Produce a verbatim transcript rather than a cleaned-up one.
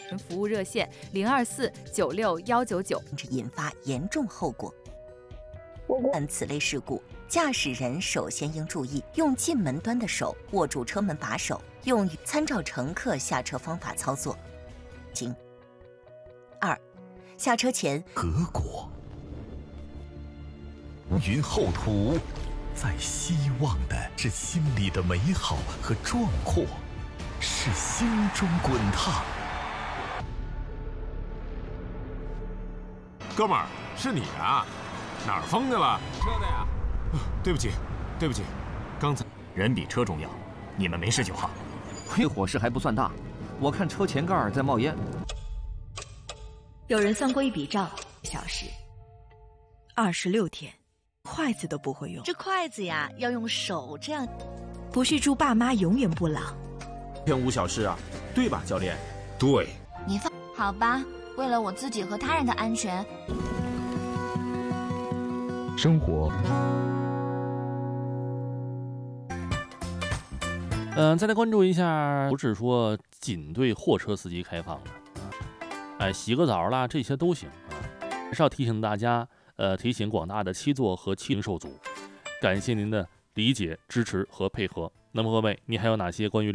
服务热线零二四九六幺九九， 引发严重后果。按此类事故，驾驶人首先应注意用进门端的手握住车门把手，用参照乘客下车方法操作。经二，下车前隔果，云厚土，在希望的是心里的美好和壮阔，是心中滚烫。 哥们儿，是你啊？哪儿疯去了？车的呀、呃。对不起，对不起，刚才人比车重要，你们没事就好。 这火势还不算大，我看车前盖在冒烟。 有人算过一笔账，小时二十六天，筷子都不会用。 这筷子呀，要用手这样。 不是祝爸妈永远不老。 天五小时啊，对吧，教练？ 对。 你放好吧，为了我自己和他人的安全。 生活。 嗯、呃，再来关注一下，不是说仅对货车司机开放的啊，哎，洗个澡啦，这些都行啊。还是要提醒大家，呃，提醒广大的七座和七零受阻，感谢您的理解、支持和配合。那么各位，你还有哪些关于